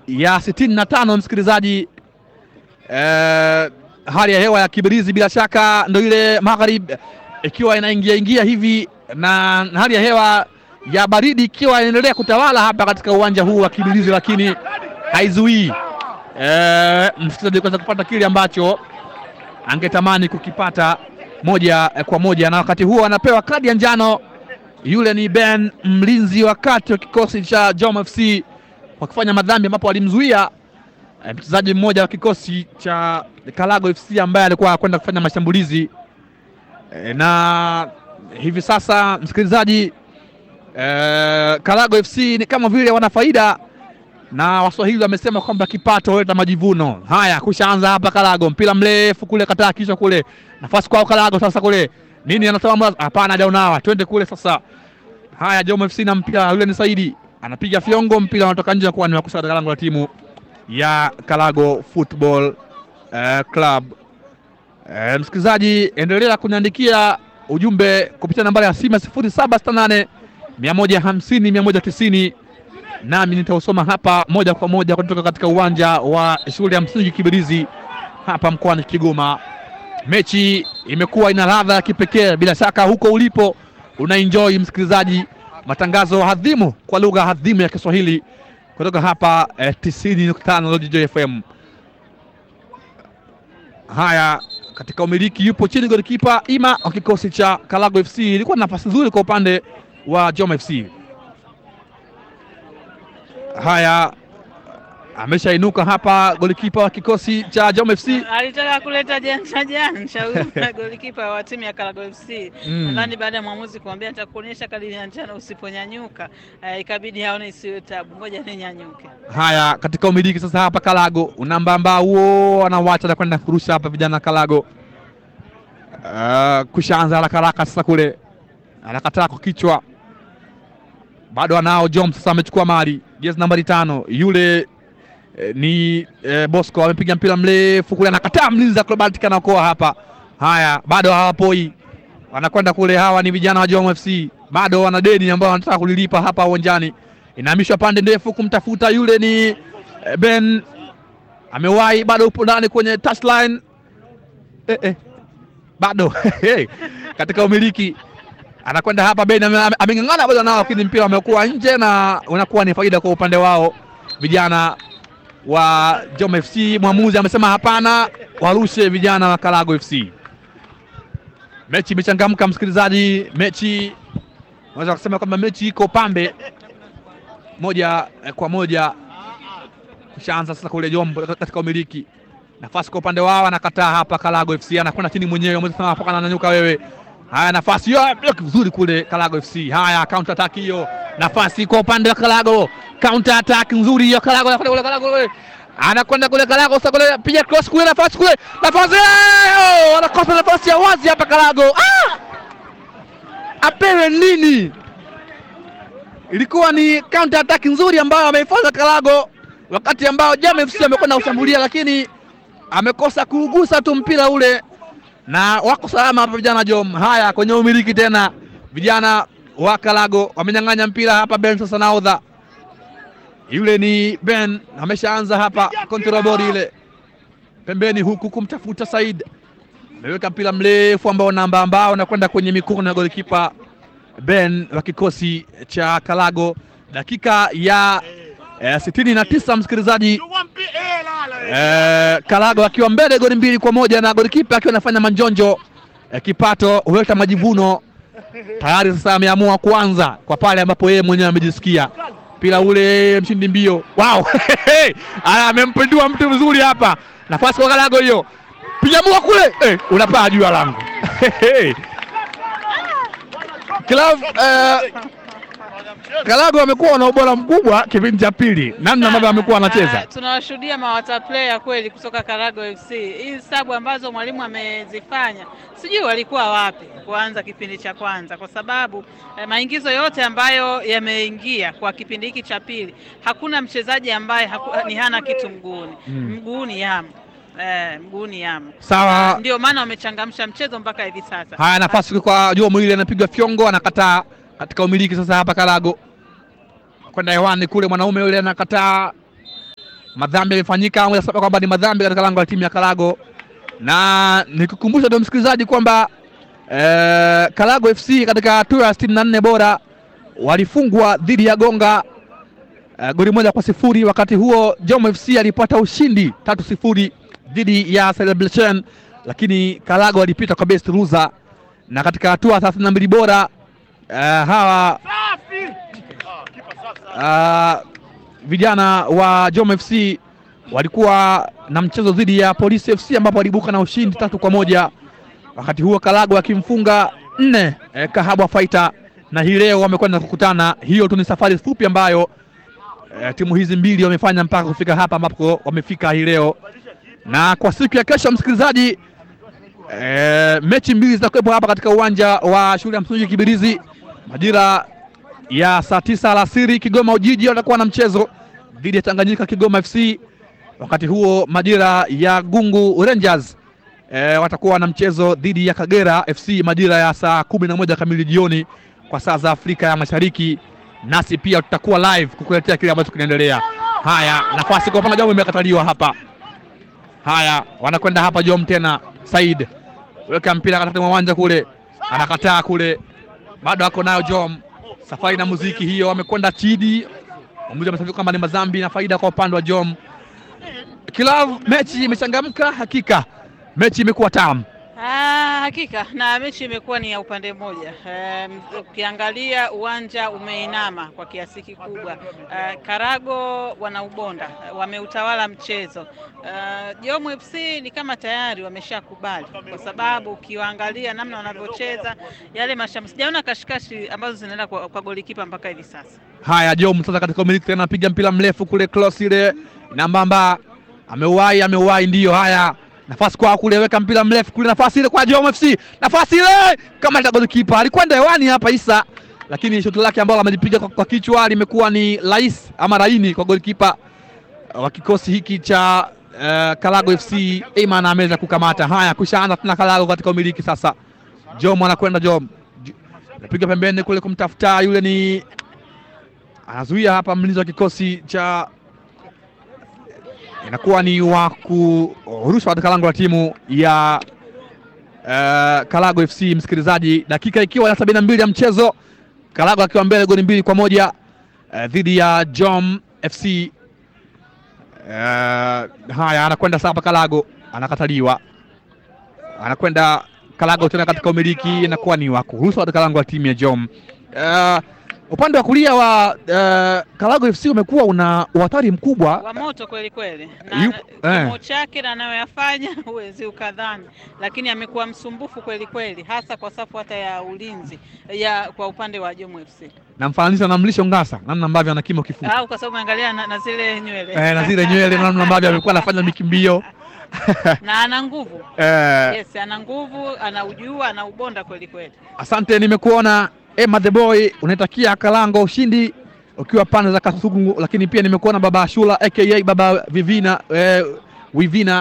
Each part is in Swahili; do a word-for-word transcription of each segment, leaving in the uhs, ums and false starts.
ya sitini na tano msikilizaji. Eh, hali ya hewa ya Kibirizi bila shaka ndio ile magharibi ikiwa inaingia ingia hivi, na hali ya hewa ya baridi ikiwa inaendelea kutawala hapa katika uwanja huu wa Kibirizi, lakini haizuii eh, msikilizaji kuweza kupata kile ambacho angetamani kukipata moja kwa moja. Na wakati huo anapewa kadi ya njano yule ni Ben, mlinzi wa kati wa kikosi cha Jom F C, kwa kufanya madhambi ambapo alimzuia e, mchezaji mmoja wa kikosi cha Kalago F C ambaye alikuwa kwenda kufanya mashambulizi e, na hivi sasa msikilizaji, e, Kalago F C ni kama vile wana faida, na Waswahili wamesema kwamba kipato huleta majivuno. Haya, kushaanza hapa Kalago, mpira mrefu kule, kataa kisha kule, nafasi kwao Kalago sasa kule. Nini anatoa? Hapana, hajaonawa. Twende kule sasa. Haya, Jom F C na mpira yule ni Saidi, anapiga fiongo, mpira unatoka nje kwa ni wakusa katika lango la timu ya Kalago Football uh, Club. Uh, msikilizaji, endelea kuniandikia ujumbe kupitia nambari ya simu sifuri saba sita nane mia moja hamsini mia moja tisini, nami nitausoma hapa moja kwa moja kutoka katika uwanja wa shule ya msingi Kibirizi hapa mkoani Kigoma. Mechi imekuwa ina ladha ya kipekee, bila shaka huko ulipo una enjoy msikilizaji matangazo hadhimu kwa lugha hadhimu ya Kiswahili kutoka hapa eh, tisini nukta tano Lodge F M. Haya, katika umiliki yupo chini golikipa Ima wa kikosi cha Kalago F C. Ilikuwa nafasi nzuri kwa upande wa Jom F C. Haya, ameshainuka hapa golikipa wa kikosi cha Jom F C. Alitaka kuleta janja janja huyu golikipa wa timu ya Kalago F C. Mm. Nadhani baada ya mwamuzi kumwambia nitakuonyesha kadi ya njano usiponyanyuka, uh, ikabidi haone isiwe tabu. Ngoja ninyanyuke. Haya, katika umiliki sasa hapa Kalago, unambamba huo anawacha na kwenda kurusha hapa vijana Kalago. Uh, kushaanza haraka haraka sasa kule. Anakataa kwa kichwa. Bado anao Jom sasa, amechukua mali. Jezi nambari tano yule E, ni e, Bosco amepiga mpira mrefu kule, anakataa mlinzi acrobatic anaokoa hapa. Haya, bado hawapoi, wanakwenda kule. Hawa ni vijana wa Jom F C, bado wana deni ambao wanataka kulilipa hapa uwanjani. Inahamishwa pande ndefu kumtafuta yule ni e, Ben, amewahi, bado upo ndani kwenye touchline eh, eh. bado katika umiliki anakwenda hapa. Ben ameng'ang'ana bado nao, lakini mpira umekuwa nje na unakuwa ni faida kwa upande wao vijana wa Jom F C. Mwamuzi amesema hapana, warushe vijana wa Kalago F C. Mechi imechangamka msikilizaji, mechi naweza kusema kwamba mechi iko pambe moja eh, kwa moja. Kushaanza sasa kule Jom katika umiliki, nafasi kwa upande wao, anakataa hapa Kalago F C, anakwenda chini mwenyewe, mmoja sana hapa ananyanyuka wewe. Haya, nafasi hiyo vizuri kule Kalago F C. Haya, counter attack hiyo, nafasi kwa upande wa Kalago, counter attack nzuri hiyo Kalago, anakwenda kule Kalago kule, anakwenda kule Kalago sasa kule, piga cross kule, nafasi kule, nafasi oh, anakosa nafasi ya wazi hapa Kalago. Ah! Apewe nini? Ilikuwa ni counter attack nzuri ambayo ameifanya Kalago wakati ambao Jom F C amekwenda kushambulia, lakini amekosa kuugusa tu mpira ule, na wako salama hapa vijana Jom. Haya, kwenye umiliki tena vijana wa Kalago wamenyang'anya mpira hapa. Ben sasa naodha yule ni Ben, ameshaanza hapa control ball ile pembeni huku kumtafuta Said, ameweka mpira mrefu ambao namba ambao unakwenda kwenye mikono ya golikipa Ben wa kikosi cha Kalago. Dakika ya eh, sitini na tisa msikilizaji, eh, Kalago akiwa mbele goli mbili kwa moja na golikipa akiwa anafanya manjonjo. Eh, kipato huleta majivuno. Tayari sasa ameamua kuanza kwa pale ambapo yeye mwenyewe amejisikia. Mpira ule mshindi mbio. Wow. Aya, amempindua mtu mzuri hapa. Nafasi kwa Kalago hiyo. Pinyamua kule. Eh, unapaa juu ya lango. Club eh, Kalago amekuwa na ubora mkubwa kipindi cha pili, namna ambavyo amekuwa anacheza. Uh, tunawashuhudia mawata player kweli kutoka Kalago F C. Hizi sabu ambazo mwalimu amezifanya, sijui walikuwa wapi kuanza kipindi cha kwanza, kwa sababu eh, maingizo yote ambayo yameingia kwa kipindi hiki cha pili, hakuna mchezaji ambaye haku, ni hana kitu mguuni. Hmm. Mguuni yamo. Eh, mguuni yamo. Sawa. Ndio maana wamechangamsha mchezo mpaka hivi sasa. Haya, nafasi kwa Jomo mwili anapigwa fiongo, anakataa katika umiliki sasa hapa Kalago. Kwenda hewani kule, mwanaume yule anakataa. madhambi yamefanyika, moja saba kwamba ni madhambi katika lango la timu ya Kalago. Na nikukumbusha ndio msikilizaji kwamba eh, Kalago F C katika hatua ya sitini na nne bora walifungwa dhidi ya Gonga uh, goli moja kwa sifuri. Wakati huo Jom F C alipata ushindi tatu sifuri dhidi ya Celebration, lakini Kalago walipita kwa best loser. Na katika hatua thelathini na mbili bora uh, hawa uh, vijana wa Jom F C walikuwa na mchezo dhidi ya Police F C ambapo walibuka na ushindi tatu kwa moja. Wakati huo Kalago akimfunga nne eh, Kahabwa Fighter, na hii leo wamekwenda kukutana. Hiyo tu ni safari fupi ambayo eh, timu hizi mbili wamefanya mpaka kufika hapa ambapo wamefika hii leo. Na kwa siku ya kesho msikilizaji, eh, mechi mbili zitakuwepo hapa katika uwanja wa shule ya msingi Kibirizi majira ya saa tisa alasiri. Kigoma Ujiji watakuwa na mchezo dhidi ya Tanganyika Kigoma F C. Wakati huo majira ya Gungu Rangers e, watakuwa na mchezo dhidi ya Kagera F C majira ya saa kumi na moja kamili jioni kwa saa za Afrika ya Mashariki. Nasi pia tutakuwa live kukuletea kile ambacho kinaendelea. Haya, nafasi kwa upande Jom imekataliwa hapa. Haya, wanakwenda hapa Jom tena. Said weka mpira katika uwanja kule, anakataa kule, bado ako nayo Jom. Safari na muziki hiyo, wamekwenda Chidi. Mmoja amesema kama ni madhambi na faida kwa upande wa Jom. Kila mechi imechangamka, hakika mechi imekuwa tamu. Ah, hakika na mechi imekuwa ni ya upande mmoja. Ukiangalia um, uwanja umeinama kwa kiasi kikubwa. Uh, Karago wanaubonda, wameutawala mchezo. Uh, Jom F C ni kama tayari wameshakubali, kwa sababu ukiangalia namna wanavyocheza yale mashambulizi, sijaona kashikashi ambazo zinaenda kwa, kwa golikipa mpaka hivi sasa. Haya, Jom sasa katika umiliki tena anapiga mpira mrefu kule, cross ile nambamba, ameuai ameuai ndio. Haya, nafasi kwa kule, weka mpira mrefu kule, nafasi ile kwa Jom F C, nafasi ile kama ile golikipa alikwenda hewani hapa Isa, lakini shoti lake ambalo amejipiga kwa, kwa kichwa limekuwa ni rais ama raini kwa golikipa wa kikosi hiki cha uh, Kalago F C. Iman ameweza kukamata. Haya, kushaanza tena Kalago katika umiliki sasa. Jom anakwenda, Jom anapiga pembeni kule kumtafuta yule, ni anazuia hapa mlinzi wa kikosi cha, inakuwa ni wa kurushwa katika lango la timu ya uh, Kalago F C. Msikilizaji, dakika ikiwa ya sabini na mbili ya mchezo, Kalago akiwa mbele goli mbili kwa moja uh, dhidi ya Jom F C. Uh, haya, anakwenda sasa Kalago, anakataliwa, anakwenda Kalago tena katika umiliki, inakuwa ni wa kurushwa katika lango la timu ya Jom. Uh, upande wa kulia wa uh, Kalago F C umekuwa una uhatari mkubwa wa moto kweli kweli, na kimo eh. chake na anayoyafanya huwezi ukadhani, lakini amekuwa msumbufu kweli kweli, hasa kwa safu hata ya ulinzi ya kwa upande wa Jom F C. Namfananisha na Mlisho Ngasa namna ambavyo ana kimo kifupi, au kwa sababu umeangalia na, na zile nywele eh, na zile nywele namna ambavyo amekuwa anafanya mikimbio na ana nguvu eh. Yes, ana nguvu, ana ujua, ana ubonda kweli kweli. Asante, nimekuona Emma the Boy, unaitakia Kalango ushindi ukiwa pande za Kasugu, lakini pia nimekuona baba Ashura aka baba Vivina eh, Wivina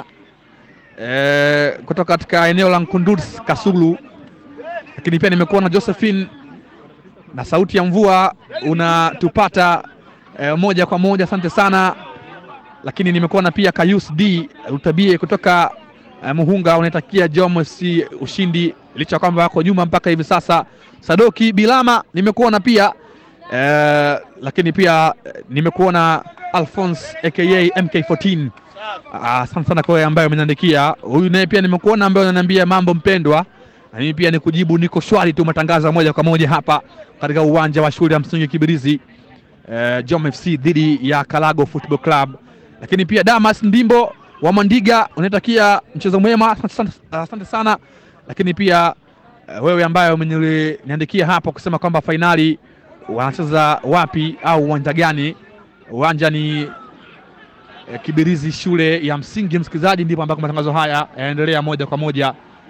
eh, kutoka katika eneo la Nkundus Kasulu, lakini pia nimekuona Josephine na sauti ya mvua unatupata eh, moja kwa moja, asante sana. Lakini nimekuona pia Kayus D Utabie kutoka eh, Muhunga, unaitakia Jom F C ushindi licha kwamba wako nyuma mpaka hivi sasa. Sadoki Bilama nimekuona pia eh, lakini pia nimekuona Alphonse aka M K kumi na nne. Asante sana kwa ambaye ameniandikia. Huyu naye pia nimekuona ambaye ananiambia mambo mpendwa, na mimi pia nikujibu niko shwari tu. Matangazo moja kwa moja hapa katika uwanja wa shule ya msingi Kibirizi, eh, Jom F C dhidi ya Kalago Football Club. Lakini pia Damas Ndimbo wa Mandiga unatakia mchezo mwema, asante sana. Lakini pia uh, wewe ambaye umeniandikia hapo kusema kwamba fainali wanacheza wapi au uwanja gani? Uwanja ni uh, Kibirizi shule ya msingi. Msikilizaji, ndipo ambako matangazo haya yanaendelea moja kwa moja.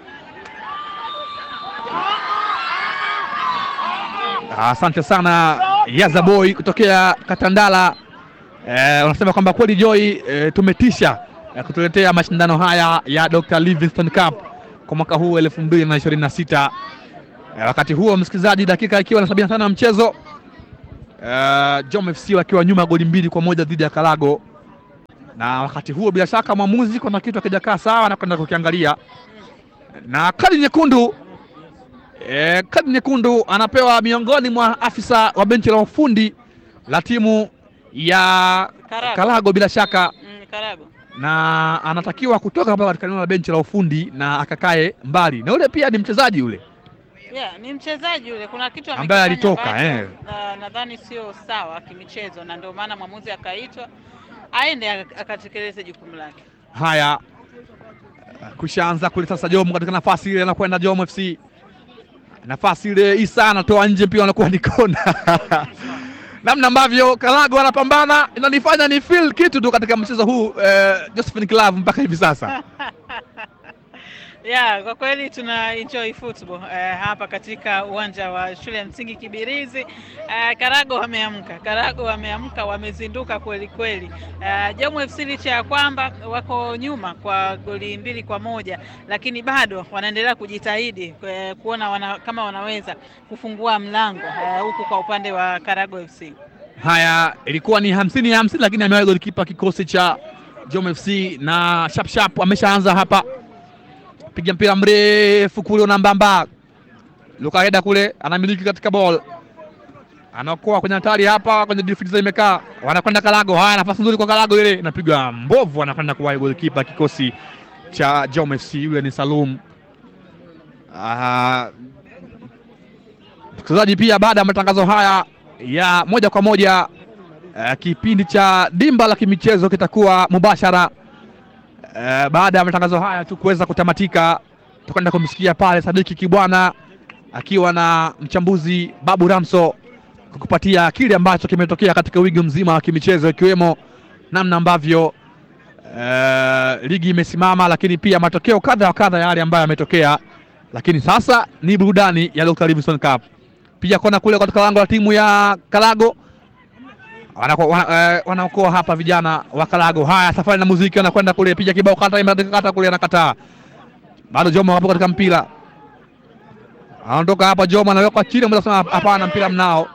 Asante uh, sana Yaza Boy kutokea Katandala. Uh, unasema kwamba kweli Joy, uh, tumetisha uh, kutuletea mashindano haya ya Doctor Livingstone Cup kwa mwaka huu elfu mbili na ishirini na sita. Uh, wakati huo msikilizaji, dakika ikiwa na sabini na tano ya mchezo, uh, Jom F C wakiwa nyuma goli mbili kwa moja dhidi ya Kalago. na wakati huo bila shaka mwamuzi kuna kitu akijakaa sawa na kwenda kukiangalia, na kadi nyekundu e, kadi nyekundu anapewa miongoni mwa afisa wa benchi la ufundi la timu ya Karago, Karago bila shaka mm, Karago. Na anatakiwa kutoka hapa katika eneo la benchi la ufundi na akakae mbali, na yule pia ni mchezaji yule. Yeah, ni mchezaji yule, kuna kitu ambaye alitoka eh, nadhani na sio sawa kimichezo, na ndio maana mwamuzi akaitwa aende akatekeleze jukumu lake. Haya, kushaanza kule sasa. Jomo katika nafasi ile anakwenda Jomo F C, nafasi ile Isa anatoa nje, pia anakuwa ni kona. Namna ambavyo Karago anapambana inanifanya ni feel kitu tu katika mchezo huu eh, Josephine Club mpaka hivi sasa. Yeah, kwa kweli tuna enjoy football uh, hapa katika uwanja wa shule ya msingi Kibirizi. Uh, Karago wameamka, Karago wameamka, wamezinduka kweli kweli. Uh, Jomo F C licha ya kwamba wako nyuma kwa goli mbili kwa moja, lakini bado wanaendelea kujitahidi uh, kuona wana, kama wanaweza kufungua mlango uh, huku kwa upande wa Karago F C. Haya, ilikuwa ni hamsini ya hamsini, lakini amewahi golikipa kikosi cha Jomo F C na Sharp Sharp ameshaanza hapa. Piga mpira mrefu kule na Mbamba. Lukaeda kule anamiliki katika ball. Anaokoa kwenye hatari hapa kwenye defense imekaa. Wanakwenda Karago. Haya, nafasi nzuri kwa Karago ile inapigwa mbovu, anakwenda kuwahi goalkeeper kikosi cha Jomo F C, yule ni Salum. Ah, mchezaji pia baada ya matangazo haya ya moja kwa moja uh, kipindi cha Dimba la Kimichezo kitakuwa mubashara. Uh, baada ya matangazo haya tu kuweza kutamatika, tutakwenda kumsikia pale Sadiki Kibwana akiwa na mchambuzi Babu Ramso kukupatia kile ambacho kimetokea katika wiki mzima wa kimichezo, ikiwemo namna ambavyo uh, ligi imesimama, lakini pia matokeo kadha wa kadha yale ambayo yametokea. Lakini sasa ni burudani ya Doctor Livingstone Cup. Pia kona kule katika lango la timu ya Karago wanaokoa wana, uh, hapa vijana wa Karago. Haya, safari na muziki wanakwenda kule, piga kibao kata imekata kule, anakataa. Bado Jomo hapo katika mpira, anaondoka hapa Jomo, anaweka chini, mmoja sana hapana, mpira mnao.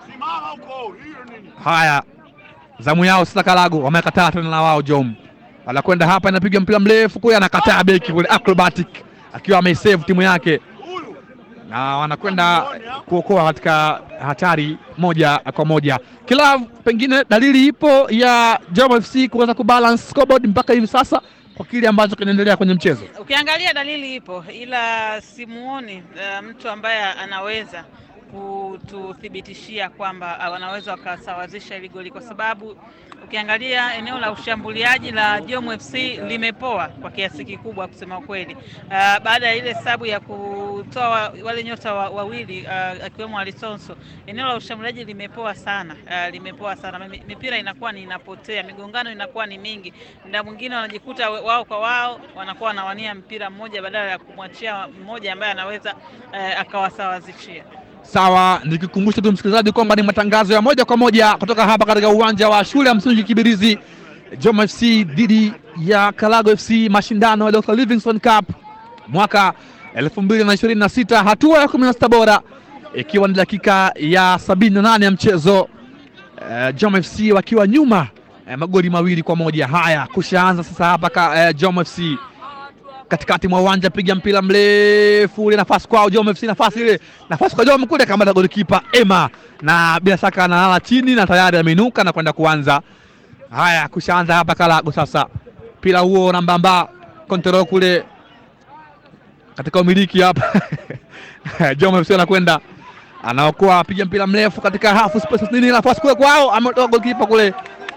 Haya, zamu yao sasa Karago wamekataa tena na wao. Jomo anakwenda hapa, anapiga mpira mrefu kule, anakataa beki kule, acrobatic akiwa ameisave timu yake, na wanakwenda kuokoa katika hatari moja kwa moja. Kila pengine dalili ipo ya Jomo F C kuweza kubalance scoreboard mpaka hivi sasa kwa kile ambacho kinaendelea kwenye mchezo. Ukiangalia dalili ipo, ila simuoni uh, mtu ambaye anaweza kututhibitishia kwamba wanaweza wakasawazisha ile goli, kwa sababu ukiangalia eneo la ushambuliaji la Jomo F C limepoa kwa kiasi kikubwa kusema kweli. Uh, baada ya ile sabu ya kutoa wale nyota wawili uh, akiwemo Alisonso, eneo la ushambuliaji limepoa sana, uh, limepoa sana. Mipira inakuwa ni inapotea, migongano inakuwa ni mingi, muda mwingine wanajikuta wao kwa wao wanakuwa wanawania mpira mmoja badala ya kumwachia mmoja ambaye anaweza uh, akawasawazishia. Sawa, nikikumbusha tu msikilizaji kwamba ni matangazo ya moja kwa moja kutoka hapa katika uwanja wa shule ya msingi Kibirizi, Jomo F C dhidi ya Karago F C, mashindano ya Doctor Livingstone Cup mwaka elfu mbili na ishirini na sita, hatua ya kumi na sita bora, ikiwa ni dakika ya sabini na nane ya mchezo. Uh, Jomo F C wakiwa nyuma uh, magoli mawili kwa moja. Haya, kushaanza sasa hapa ka, uh, Jomo F C katikati mwa uwanja, piga mpira mrefu ile, nafasi kwao Jomo F C, nafasi ile, nafasi kwa Jomo kule, kama golikipa Emma, na bila shaka analala chini na tayari ameinuka na kwenda kuanza. Haya, kushaanza hapa Karago sasa, mpira huo na Mbamba control kule katika umiliki hapa Jomo F C anakwenda anaokoa, piga mpira mrefu katika half space nini, nafasi kule kwao, ametoa golikipa kule.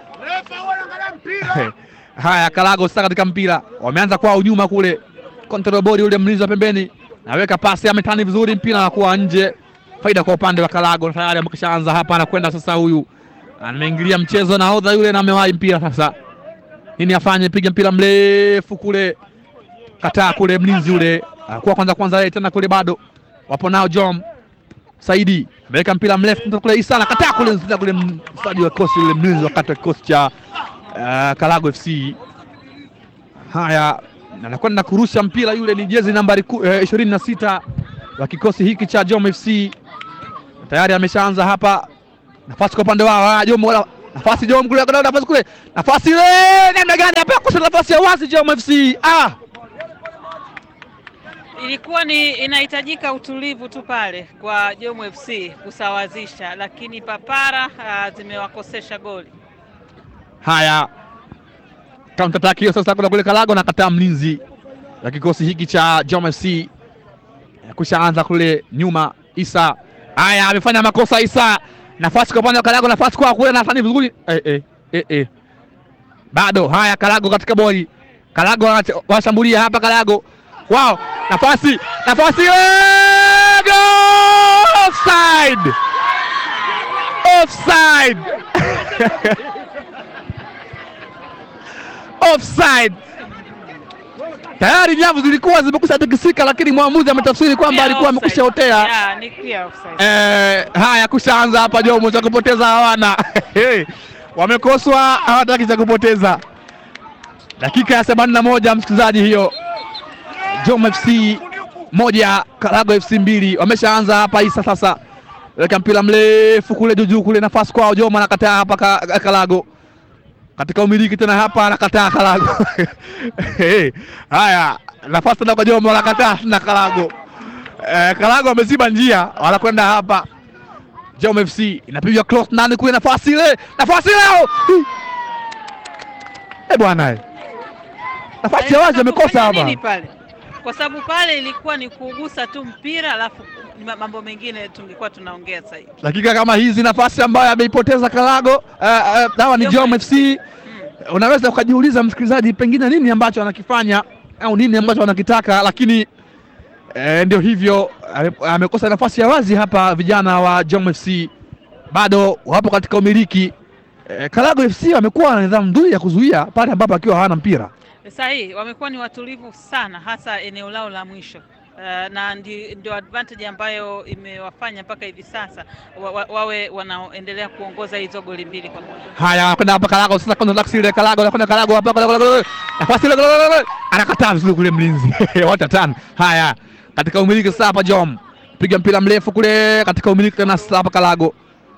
Haya, Karago sasa katika mpira wameanza kwao nyuma kule, control body ule mlinzi wa pembeni naweka pasi, ametani vizuri, mpira unakuwa nje, faida kwa upande wa Karago. Tayari amekishaanza hapa, anakwenda sasa, huyu ameingilia mchezo na hodha yule, na amewahi mpira sasa, nini afanye? Piga mpira mrefu kule, kataa kule mlinzi yule, kwa kwanza kwanza yeye tena kule, bado wapo nao Jom Saidi, ameweka mpira mrefu kule, Isa kataa kule kule, msadi wa kosi yule mlinzi wakati wa kikosi cha Uh, Karago F C. Haya, anakwenda kurusha mpira yule, ni jezi nambari uh, ishirini na sita wa kikosi hiki cha Jomo F C. Tayari ameshaanza hapa, nafasi kwa upande wao Jomo, nafasi Jomo kule, nafasi kule, nafasi ile, namna gani hapa, wamekosa nafasi ya wazi Jom F C. Ah, ilikuwa ni inahitajika utulivu tu pale kwa Jom F C kusawazisha, lakini papara uh, zimewakosesha goli. Haya, counter attack hiyo sasa kuna kule Kalago na kataa mlinzi ya kikosi hiki cha Jom F C. Kushaanza kule nyuma Isa. Haya, amefanya makosa Isa. Nafasi kwa upande wa Kalago, nafasi kwa kule na afanye vizuri. Eh eh eh eh. Bado haya Kalago katika boli. Kalago washambulia hapa Kalago. Wow, nafasi, nafasi. Offside. Offside. Offside. Tayari nyavu zilikuwa zimekusha tikisika, lakini mwamuzi ametafsiri kwamba alikuwa amekushaotea. Yeah, ni clear offside. Eh, haya kushaanza hapa Jom cha kupoteza hawana. Wamekoswa, hawataki cha kupoteza. Dakika ya themanini na moja msikilizaji hiyo. Jom F C moja Kalago F C mbili. Wameshaanza hapa Isa sasa. Weka mpira mrefu kule juu kule, nafasi kwao Jom anakataa hapa ka, Kalago. Katika umiliki tena hapa anakataa Kalago. Haya, nafasi tena kwa Jom anakataa na Kalago. Eh, Kalago ameziba njia, wanakwenda hapa Jom F C. Inapigwa cross nani kule, nafasi ile. Nafasi leo. Eh bwana. Nafasi ya wazi amekosa hapa. Kwa sababu pale ilikuwa ni kugusa tu mpira, alafu mambo mengine tungekuwa tunaongea sasa hivi. Dakika kama hizi nafasi ambayo ameipoteza Kalago, hawa uh, uh, ni Jom F C. Hmm. Unaweza ukajiuliza msikilizaji, pengine nini ambacho anakifanya au nini ambacho anakitaka, lakini eh, ndio hivyo, amekosa nafasi ya wazi hapa vijana wa Jom F C. Bado wapo katika umiliki. Eh, Kalago F C wamekuwa na nidhamu nzuri ya kuzuia pale ambapo akiwa hawana mpira. Sahihi, wamekuwa ni watulivu sana hasa eneo lao la mwisho. Uh, na ndio advantage ambayo imewafanya mpaka hivi sasa wa, wa, wawe wanaendelea kuongoza hizo goli mbili kwa moja. Haya, kwenda hapa Kalago sasa, kuna laksi ile Kalago, anakwenda Kalago hapa nafasi ile anakataa vizuri kule mlinzi. Wata tano. Haya, katika umiliki sasa hapa Jom. Piga mpira mrefu kule katika umiliki tena sasa hapa Kalago.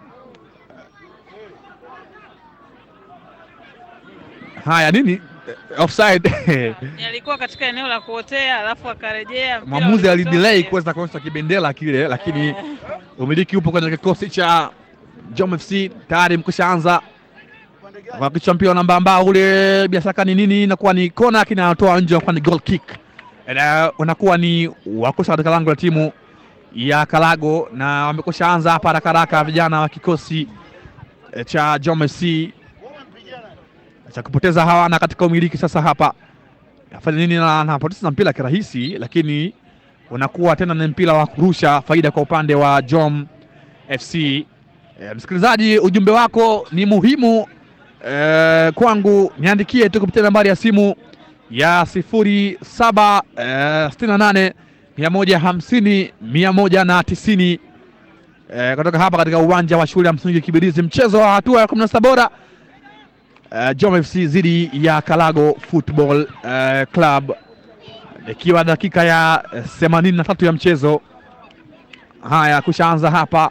Haya nini? Offside. Alikuwa katika eneo la kuotea alafu akarejea. Mwamuzi alidelay kuweza kuonyesha kibendera kile, lakini umiliki upo kwenye kikosi cha Jom F C. Tayari mkushaanza wakichwa mpira namba ambao ule bila shaka ni nini, inakuwa ni kona, lakini anatoa nje kwa ni goal kick. Na unakuwa ni wakosa katika lango la timu ya Kalago, na wamekushaanza hapa haraka haraka vijana wa kikosi cha Jom F C. Cha kupoteza hawana katika umiliki sasa hapa. Afanye nini na anapoteza mpira kirahisi, lakini unakuwa tena ni mpira wa kurusha, faida kwa upande wa Jom F C. E, msikilizaji, ujumbe wako ni muhimu e, kwangu. Niandikie tu kupitia nambari ya simu ya sifuri saba sitini na nane mia moja hamsini mia moja na tisini e, kutoka hapa katika uwanja wa shule ya msingi Kibirizi, mchezo wa hatua ya kumi na saba bora. Uh, Jom F C zidi ya Kalago Football uh, Club, ikiwa dakika ya themanini na tatu ya mchezo. Haya, kushaanza hapa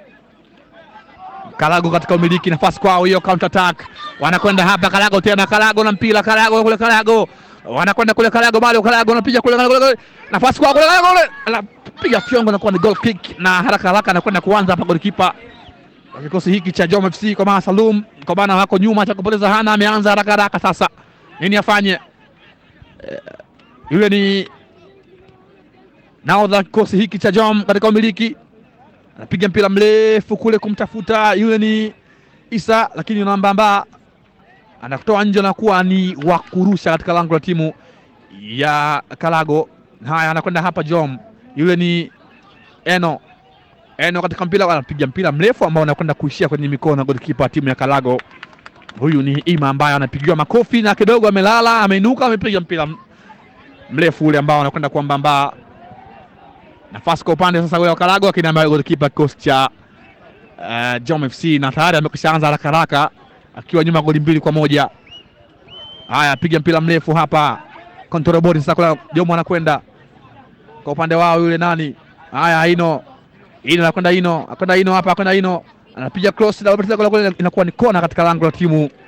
Kalago katika umiliki, nafasi kwao hiyo, counter attack, wanakwenda hapa Kalago tena, Kalago na mpira, Kalago kule, Kalago wanakwenda kule, Kalago bado, Kalago anapiga kule, Kalago nafasi kwao kule, Kalago anapiga fiongo na kuwa ni goal kick, na haraka haraka anakwenda kuanza hapa goalkeeper kikosi hiki cha Jom F C kwa maana Salum kwa bana wako nyuma, cha kupoteza hana, ameanza haraka haraka sasa. Nini afanye? E, yule ni nahodha kikosi hiki cha Jom katika umiliki, anapiga mpira mrefu kule kumtafuta, yule ni Isa, lakini nambamba anatoa nje na kuwa ni wa kurusha katika lango la timu ya Kalago. Haya, anakwenda hapa Jom, yule ni Eno Eno katika mpira, anapiga mpira mrefu ambao anakwenda kuishia kwenye mikono ya goalkeeper timu ya Kalago. Huyu ni Ima ambaye anapigiwa makofi na kidogo amelala, ameinuka, amepiga mpira mrefu ule ambao anakwenda kwa mbamba. Nafasi kwa upande sasa wa Kalago, lakini ambaye goalkeeper kikosi cha uh, Jom F C, na tayari amekwishaanza haraka haraka akiwa nyuma goli mbili kwa moja. Haya, piga mpira mrefu hapa, control ball sasa kwa Jom, anakwenda kwa upande wao, yule nani? Haya, Ino Ino anakwenda Ino, akwenda Ino hapa, akwenda Ino, anapiga cross na inakuwa ni kona katika lango la timu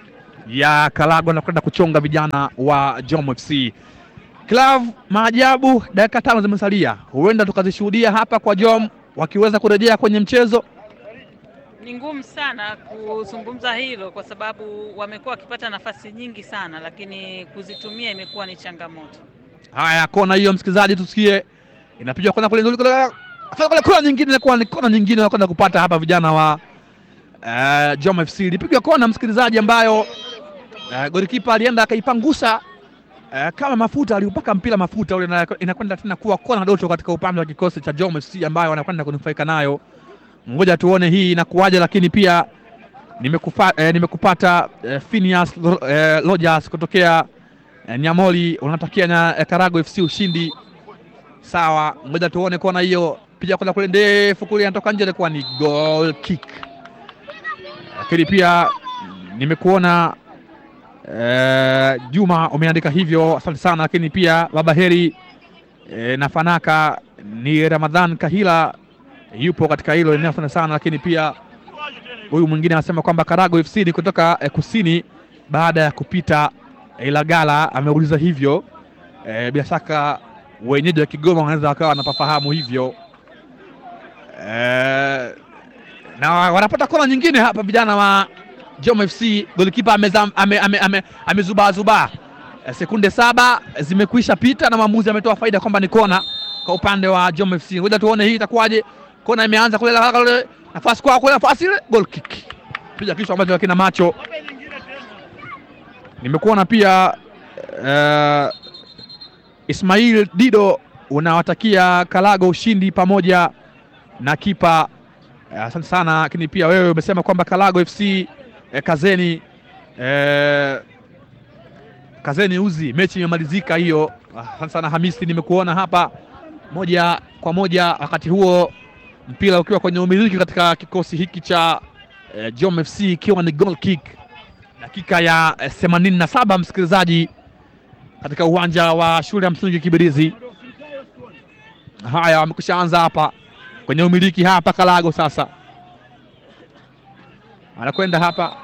ya Kalago na kwenda kuchonga vijana wa Jom F C. Club maajabu, dakika tano zimesalia, huenda tukazishuhudia hapa kwa Jom wakiweza kurejea kwenye mchezo. Ni ngumu sana kuzungumza hilo kwa sababu wamekuwa wakipata nafasi nyingi sana, lakini kuzitumia imekuwa ni changamoto. Haya, kona hiyo msikilizaji, tusikie inapigwa kona kule nzuri kule. Afanye kona nyingine, inakuwa ni kona nyingine wanakwenda kupata hapa vijana wa uh, Jom F C. Ilipigwa kona msikilizaji ambayo uh, golikipa alienda akaipangusa uh, kama mafuta, aliupaka mpira mafuta ule, inakwenda tena kuwa kona doto katika upande wa kikosi cha Jom F C ambayo wanakwenda kunufaika nayo. Ngoja tuone hii inakuaje, lakini pia nimekufa, eh, nimekupata eh, Phineas eh, Rogers kutokea eh, Nyamoli, unatakia na eh, Karago F C ushindi. Sawa, ngoja tuone kona hiyo, piga kona kule ndefu kule, anatoka nje, ilikuwa ni goal kick. Lakini pia nimekuona eh, Juma umeandika hivyo, asante sana. Lakini pia Baba Heri eh, na Fanaka ni Ramadhan Kahila yupo katika hilo eneo sana sana. Lakini pia huyu mwingine anasema kwamba Karago F C ni kutoka eh, kusini baada ya kupita eh, Ilagala, ameuliza hivyo eh, bila shaka wenyeji wa Kigoma wanaweza wakawa wanapafahamu hivyo eh, na wanapata kona nyingine hapa vijana wa Jom F C. Golikipa amezuba ame, ame, ame, ame zuba eh, sekunde saba zimekwisha pita na mwamuzi ametoa faida kwamba ni kona kwa upande wa Jom F C. Ngoja tuone hii itakuwaje. Kona imeanza kule haraka kule, nafasi kwa kule, nafasi ile, goal kick. Piga kichwa ambacho kina macho. Nimekuona pia uh, Ismail Dido unawatakia Kalago ushindi pamoja na kipa. Asante uh, sana. Lakini pia wewe umesema kwamba Kalago F C eh, kazeni eh, kazeni uzi, mechi imemalizika hiyo. Asante uh, sana Hamisi, nimekuona hapa moja kwa moja. Wakati huo mpira ukiwa kwenye umiliki katika kikosi hiki cha eh, Jom F C, ikiwa ni goal kick dakika ya eh, themanini na saba msikilizaji, katika uwanja wa shule ya msingi Kibirizi. Haya, wamekushaanza hapa kwenye umiliki hapa Kalago. Sasa anakwenda hapa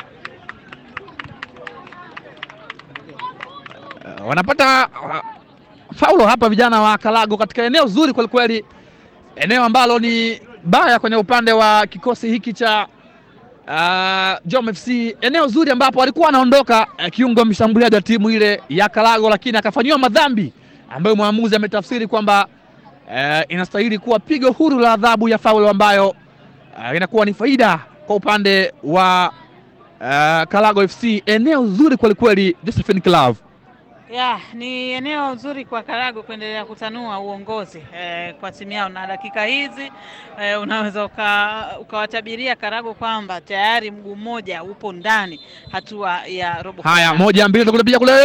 uh, wanapata uh, faulo hapa vijana wa Kalago katika eneo zuri kweli kweli, eneo ambalo ni baya kwenye upande wa kikosi hiki cha uh, Jom F C, eneo zuri ambapo alikuwa anaondoka uh, kiungo mshambuliaji wa timu ile ya Kalago, lakini akafanyiwa madhambi ambayo mwamuzi ametafsiri kwamba uh, inastahili kuwa pigo huru la adhabu ya faulo ambayo uh, inakuwa ni faida kwa upande wa uh, Kalago F C. Eneo zuri kweli kweli, Josephine Club. Ya, ni eneo nzuri kwa Karago kuendelea kutanua uongozi eh, kwa timu yao, na dakika hizi eh, unaweza ukawatabiria Karago kwamba tayari mguu mmoja upo ndani hatua ya robo. Haya, moja mbili kule, pia kule,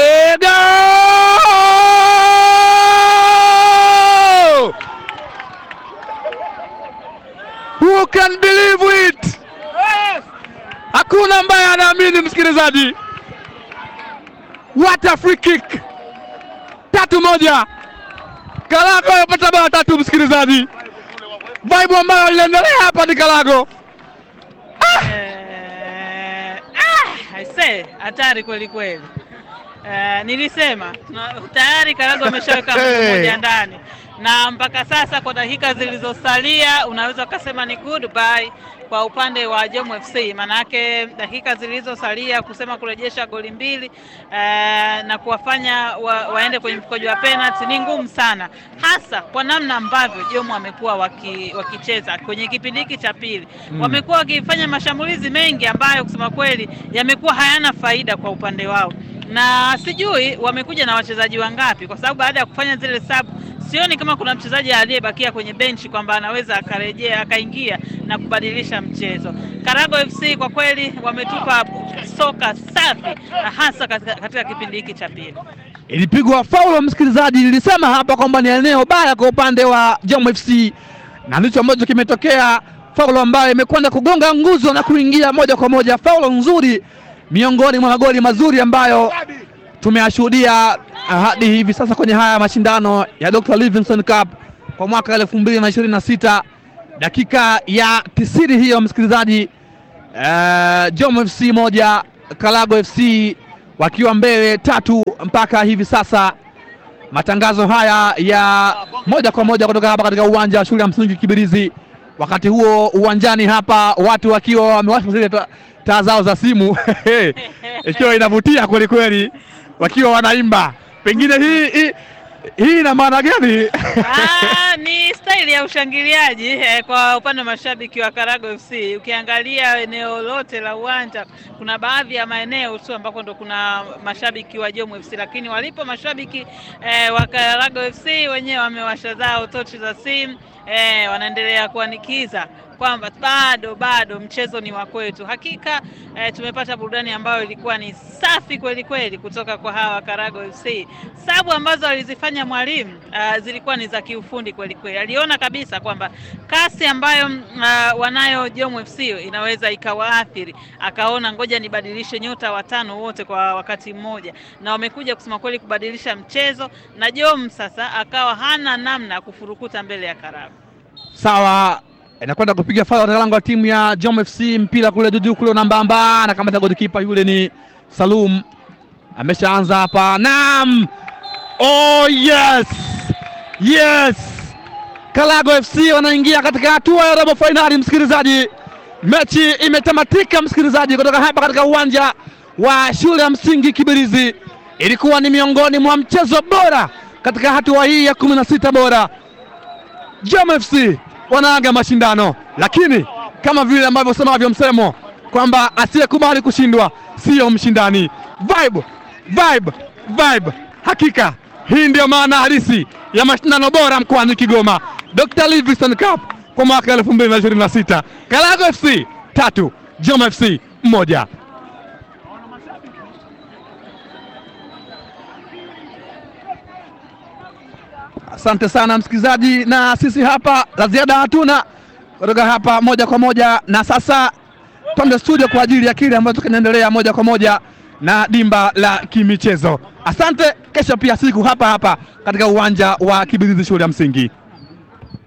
who can believe it? Hakuna ambaye anaamini msikilizaji. What a free kick. Tatu moja. Kalago yapata bao tatu msikilizaji. Vibe ambayo inaendelea hapa ni Kalago. Ah! Eh, ah, I say hatari kweli kweli. Eh, nilisema tayari Kalago ameshaweka mguu mmoja ndani. Na mpaka sasa kwa dakika zilizosalia unaweza kusema ni goodbye kwa upande wa Jom F C, manake dakika zilizosalia kusema kurejesha goli mbili uh, na kuwafanya wa, waende kwenye mkojo wa penalty ni ngumu sana, hasa kwa namna ambavyo Jom wamekuwa waki, wakicheza kwenye kipindi hiki cha pili. Mm. Wamekuwa wakifanya mashambulizi mengi ambayo kusema kweli yamekuwa hayana faida kwa upande wao, na sijui wamekuja na wachezaji wangapi, kwa sababu baada ya kufanya zile sub sioni kama kuna mchezaji aliyebakia kwenye benchi kwamba anaweza akarejea akaingia na kubadilisha mchezo. Karago F C kwa kweli wametupa soka safi, na hasa katika, katika kipindi hiki cha pili. Ilipigwa faulo msikilizaji, nilisema hapa kwamba ni eneo baya kwa upande wa Jom F C, na ndicho ambacho kimetokea. Faulo ambayo imekwenda kugonga nguzo na kuingia moja kwa moja. Faulo nzuri miongoni mwa magoli mazuri ambayo tumeyashuhudia hadi hivi sasa kwenye haya mashindano ya Doctor Livingstone Cup kwa mwaka elfu mbili na ishirini na sita. Dakika ya tisini hiyo msikilizaji, uh, Jom F C moja Kalago F C wakiwa mbele tatu mpaka hivi sasa. Matangazo haya ya moja kwa moja kutoka hapa katika uwanja wa shule ya msingi Kibirizi. Wakati huo uwanjani hapa watu wakiwa wamewasha zile taa zao za simu ikiwa inavutia kweli kweli, wakiwa wanaimba. Pengine hii hii, hii ina maana gani? Ah, ni staili ya ushangiliaji eh, kwa upande wa mashabiki wa Karago F C. Ukiangalia eneo lote la uwanja, kuna baadhi ya maeneo tu ambako ndo kuna mashabiki wa Jomvu F C, lakini walipo mashabiki eh, wa Karago F C wenyewe wamewasha zao tochi za simu eh, wanaendelea kuanikiza kwamba bado bado mchezo ni wa kwetu. Hakika eh, tumepata burudani ambayo ilikuwa ni safi kweli kweli kutoka kwa hawa Karago F C. Sabu ambazo alizifanya mwalimu uh, zilikuwa ni za kiufundi kweli kweli. Aliona kabisa kwamba kasi ambayo uh, wanayo Jomvu F C inaweza ikawaathiri. Akaona ngoja nibadilishe nyota watano wote kwa wakati mmoja, na wamekuja kusema kweli kubadilisha mchezo, na Jomvu sasa akawa hana namna kufurukuta mbele ya Karago. Sawa, inakwenda kupiga foul katika lango la timu ya Jomvu F C. Mpira kule dudu kule nambamba, na kama golikipa yule ni Salum. Ameshaanza hapa. Naam. Oh yes. Yes. Kalago F C wanaingia katika hatua ya robo finali, msikilizaji. Mechi imetamatika msikilizaji, kutoka hapa katika uwanja wa shule ya msingi Kibirizi. Ilikuwa ni miongoni mwa mchezo bora katika hatua hii ya kumi na sita bora. Jomvu F C wanaaga mashindano, lakini kama vile ambavyo semavyo msemo kwamba asiyekubali kushindwa sio mshindani. Vibe, vibe, vibe. Hakika hii ndio maana halisi ya mashindano bora mkoani Kigoma, Doctor Livingstone Cup kwa mwaka elfu mbili na ishirini na sita. Kalago F C tatu, Jomvu F C moja. Asante sana msikilizaji, na sisi hapa la ziada hatuna kutoka hapa moja kwa moja, na sasa twende studio kwa ajili ya kile ambacho kinaendelea moja kwa moja na dimba la kimichezo. Asante, kesho pia siku hapa hapa katika uwanja wa Kibirizi shule ya msingi.